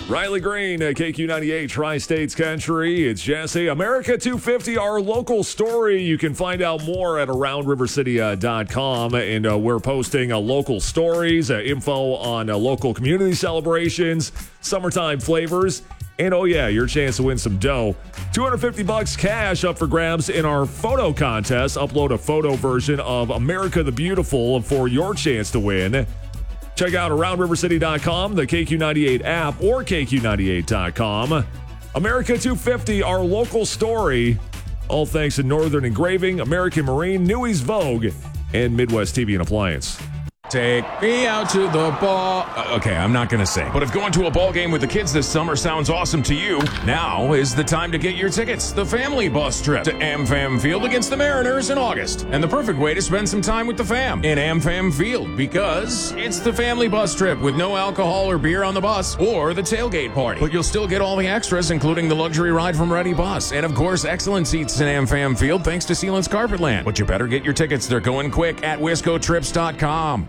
Riley Green, KQ98, Tri-States Country. It's Jesse. America 250, our local story. You can find out more at aroundrivercity.com. And we're posting local stories, info on local community celebrations, summertime flavors. And, oh, yeah, your chance to win some dough. $250 cash up for grabs in our photo contest. Upload a photo version of America the Beautiful for your chance to win. Check out aroundrivercity.com, the KQ98 app, or KQ98.com. America 250, our local story. All thanks to Northern Engraving, American Marine, Newy's Vogue, and Midwest TV and Appliance. Take me out to the ball. Okay, I'm not going to sing. But if going to a ball game with the kids this summer sounds awesome to you, now is the time to get your tickets. The family bus trip to AmFam Field against the Mariners in August. And the perfect way to spend some time with the fam in AmFam Field, because it's the family bus trip with no alcohol or beer on the bus or the tailgate party. But you'll still get all the extras, including the luxury ride from Ready Bus. And of course, excellent seats in AmFam Field thanks to Sealant's Carpetland. But you better get your tickets. They're going quick at WiscoTrips.com.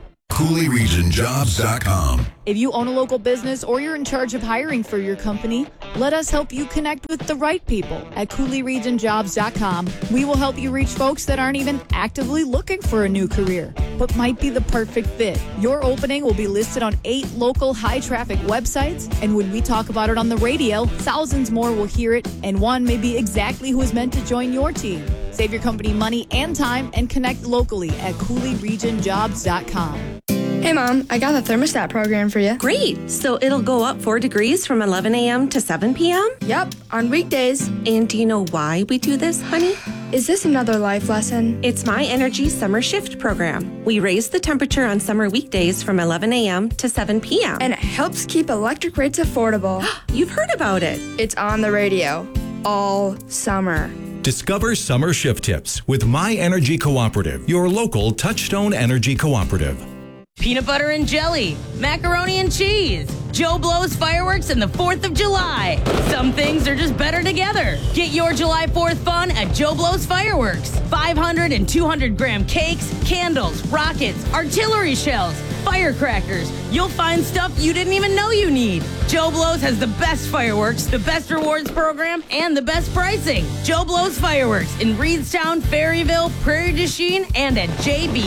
CooleyRegionJobs.com. If you own a local business or you're in charge of hiring for your company, let us help you connect with the right people at CooleyRegionJobs.com. We will help you reach folks that aren't even actively looking for a new career, but might be the perfect fit. Your opening will be listed on 8 local high-traffic websites, and when we talk about it on the radio, thousands more will hear it, and one may be exactly who is meant to join your team. Save your company money and time and connect locally at CooleyRegionJobs.com. Hey, Mom, I got the thermostat program for you. Great. So it'll go up 4 degrees from 11 a.m. to 7 p.m.? Yep, on weekdays. And do you know why we do this, honey? Is this another life lesson? It's My Energy Summer Shift program. We raise the temperature on summer weekdays from 11 a.m. to 7 p.m. And it helps keep electric rates affordable. You've heard about it. It's on the radio all summer. Discover summer shift tips with My Energy Cooperative, your local Touchstone Energy Cooperative. Peanut butter and jelly, macaroni and cheese, Joe Blow's fireworks, and the 4th of July. Some things are just better together. Get your July 4th fun at Joe Blow's Fireworks. 500 and 200-gram cakes, candles, rockets, artillery shells, firecrackers. You'll find stuff you didn't even know you need. Joe Blow's has the best fireworks, the best rewards program, and the best pricing. Joe Blow's Fireworks in Reedstown, Ferryville, Prairie du Chien, and at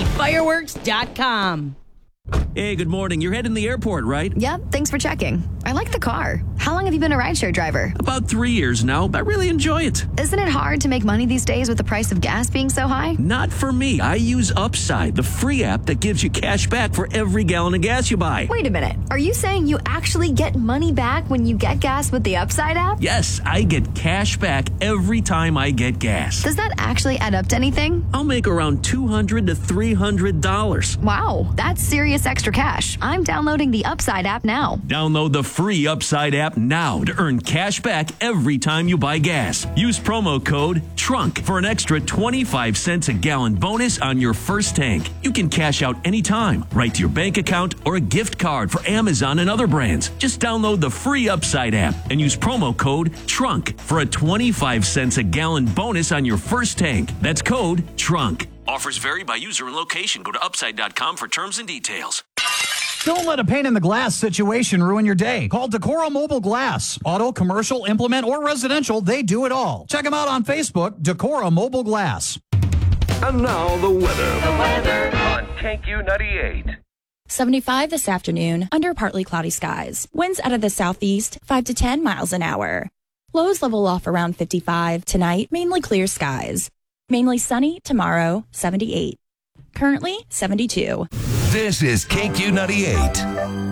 jbfireworks.com. Hey, good morning. You're heading to the airport, right? Yep, thanks for checking. I like the car. How long have you been a rideshare driver? About 3 years now. I really enjoy it. Isn't it hard to make money these days with the price of gas being so high? Not for me. I use Upside, the free app that gives you cash back for every gallon of gas you buy. Wait a minute. Are you saying you actually get money back when you get gas with the Upside app? Yes, I get cash back every time I get gas. Does that actually add up to anything? I'll make around $200 to $300. Wow, that's serious extra cash. I'm downloading the Upside app now. Download the free Upside app now to earn cash back every time you buy gas. Use promo code TRUNK for an extra 25 cents a gallon bonus on your first tank. You can cash out anytime, right to your bank account or a gift card for Amazon and other brands. Just download the free Upside app and use promo code TRUNK for a 25 cents a gallon bonus on your first tank. That's code TRUNK. Offers vary by user and location. Go to upside.com for terms and details. Don't let a pain in the glass situation ruin your day. Call Decora Mobile Glass. Auto, commercial, implement, or residential, they do it all. Check them out on Facebook, Decora Mobile Glass. And now the weather. On KQ98. 75 this afternoon, under partly cloudy skies. Winds out of the southeast, 5 to 10 miles an hour. Lows level off around 55. Tonight, mainly clear skies. Mainly sunny tomorrow, 78. Currently, 72. This is KQ98.